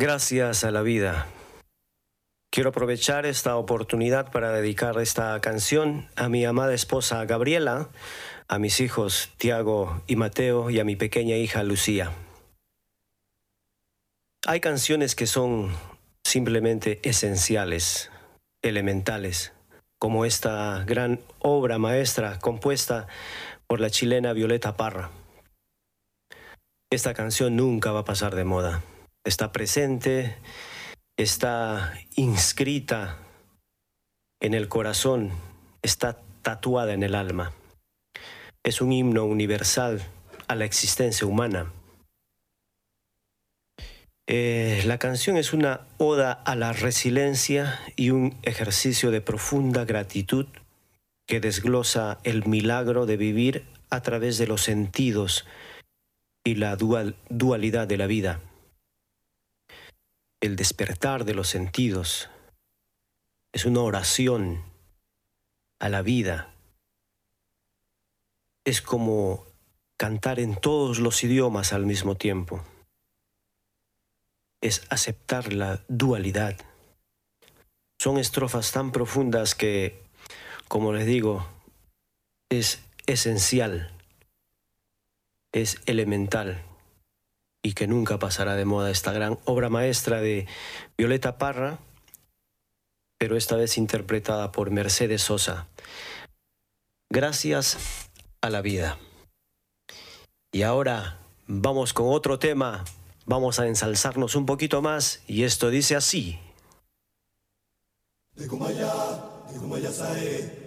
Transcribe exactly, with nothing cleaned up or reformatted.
Gracias a la vida. Quiero aprovechar esta oportunidad para dedicar esta canción a mi amada esposa Gabriela, a mis hijos Tiago y Mateo y a mi pequeña hija Lucía. Hay canciones que son simplemente esenciales, elementales, como esta gran obra maestra compuesta por la chilena Violeta Parra. Esta canción nunca va a pasar de moda. Está presente, está inscrita en el corazón, está tatuada en el alma. Es un himno universal a la existencia humana. Eh, la canción es una oda a la resiliencia y un ejercicio de profunda gratitud que desglosa el milagro de vivir a través de los sentidos y la dual, dualidad de la vida. El despertar de los sentidos es una oración a la vida. Es como cantar en todos los idiomas al mismo tiempo. Es aceptar la dualidad. Son estrofas tan profundas que, como les digo, es esencial, es elemental y que nunca pasará de moda esta gran obra maestra de Violeta Parra, pero esta vez interpretada por Mercedes Sosa. Gracias a la vida. Y ahora vamos con otro tema. Vamos a ensalzarnos un poquito más y esto dice así. De Kumaya, de Kumaya Sae.